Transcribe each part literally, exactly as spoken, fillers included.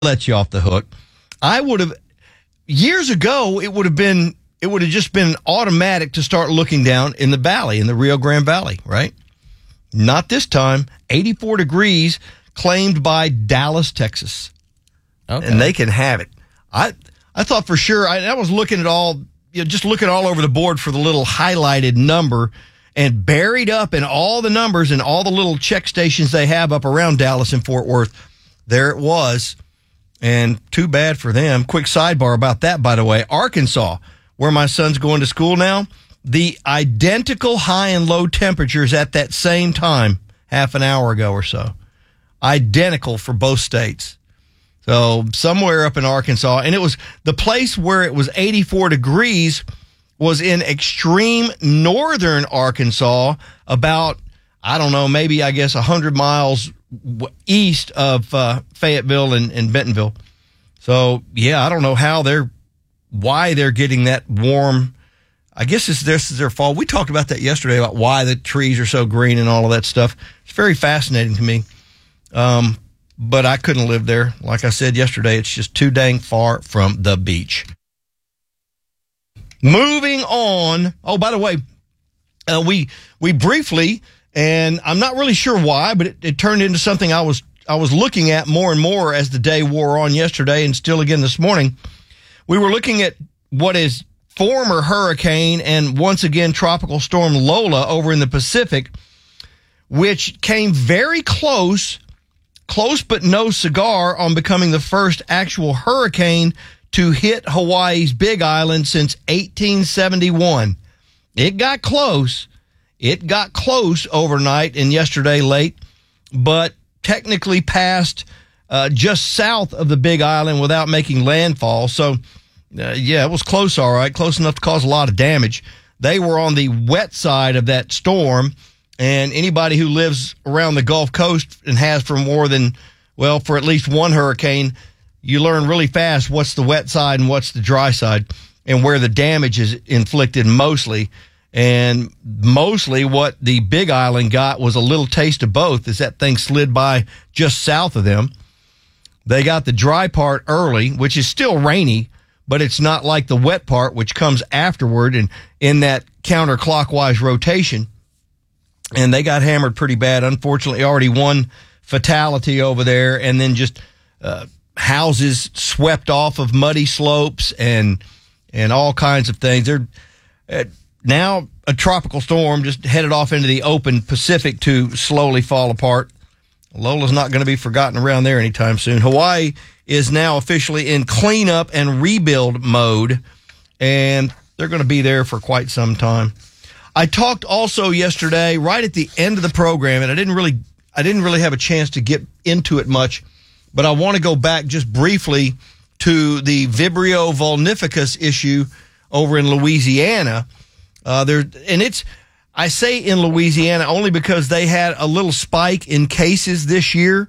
let you off the hook. I would have, years ago, it would have been, it would have just been automatic to start looking down in the valley, in the Rio Grande Valley, right? Not this time. eighty-four degrees claimed by Dallas, Texas. Okay. And they can have it. I I thought for sure, I, I was looking at all, you know, just looking all over the board for the little highlighted number, and buried up in all the numbers and all the little check stations they have up around Dallas and Fort Worth, there it was. And too bad for them. Quick sidebar about that, by the way. Arkansas, where my son's going to school now, the identical high and low temperatures at that same time, half an hour ago or so. Identical for both states. So somewhere up in Arkansas, and it was the place where it was eighty-four degrees was in extreme northern Arkansas, about, I don't know, maybe I guess one hundred miles east of uh, Fayetteville and, and Bentonville. So, yeah, I don't know how they're, why they're getting that warm. I guess it's, this is their fall. We talked about that yesterday, about why the trees are so green and all of that stuff. It's very fascinating to me. Um, but I couldn't live there. Like I said yesterday, it's just too dang far from the beach. Moving on. Oh, by the way, uh, we we briefly, and I'm not really sure why, but it, it turned into something I was I was looking at more and more as the day wore on yesterday, and still again this morning. We were looking at what is former hurricane and once again tropical storm Lola over in the Pacific, which came very close, close but no cigar on becoming the first actual hurricane to hit Hawaii's Big Island since eighteen seventy-one. It got close. It got close overnight and yesterday late, but technically passed uh, just south of the Big Island without making landfall. So, uh, yeah, it was close, all right, close enough to cause a lot of damage. They were on the wet side of that storm, and anybody who lives around the Gulf Coast and has for more than, well, for at least one hurricane, you learn really fast what's the wet side and what's the dry side and where the damage is inflicted mostly. And mostly what the Big Island got was a little taste of both as that thing slid by just south of them. They got the dry part early, which is still rainy, but it's not like the wet part, which comes afterward and in that counterclockwise rotation. And they got hammered pretty bad. Unfortunately, already one fatality over there, and then just uh, houses swept off of muddy slopes and and all kinds of things. They're uh, now a tropical storm just headed off into the open Pacific to slowly fall apart. Lola's not going to be forgotten around there anytime soon. Hawaii is now officially in cleanup and rebuild mode, and they're going to be there for quite some time. I talked also yesterday, right at the end of the program, and I didn't really, I didn't really have a chance to get into it much, but I want to go back just briefly to the Vibrio vulnificus issue over in Louisiana. Uh, there, and it's, I say in Louisiana only because they had a little spike in cases this year.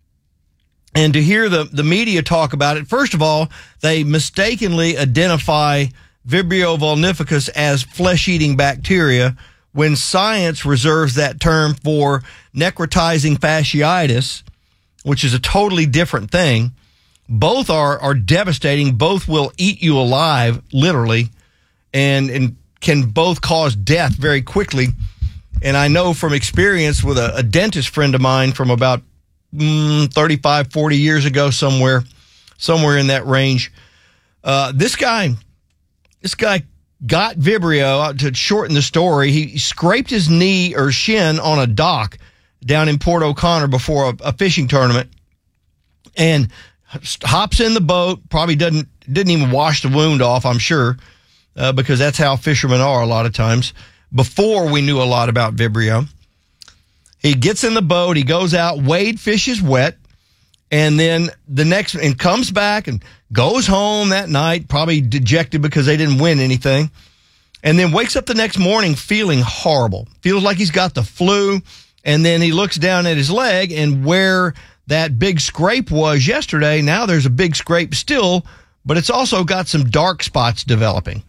And to hear the, the media talk about it, first of all, they mistakenly identify Vibrio vulnificus as flesh-eating bacteria when science reserves that term for necrotizing fasciitis, which is a totally different thing. Both are, are devastating. Both will eat you alive, literally, and, and can both cause death very quickly. And I know from experience with a, a dentist friend of mine from about mm, thirty-five, forty years ago, somewhere, somewhere in that range, uh, this guy, this guy got Vibrio. To shorten the story, he scraped his knee or shin on a dock down in Port O'Connor before a, a fishing tournament, and hops in the boat, probably doesn't, didn't even wash the wound off, I'm sure, uh, because that's how fishermen are a lot of times, before we knew a lot about Vibrio. He gets in the boat, he goes out, wade fishes wet, and then the next, and comes back and goes home that night, probably dejected because they didn't win anything, and then wakes up the next morning feeling horrible, feels like he's got the flu, and then he looks down at his leg, and where that big scrape was yesterday, now there's a big scrape still, but it's also got some dark spots developing.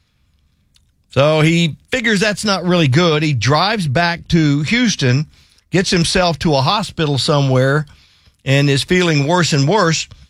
So he figures that's not really good. He drives back to Houston, gets himself to a hospital somewhere, and is feeling worse and worse.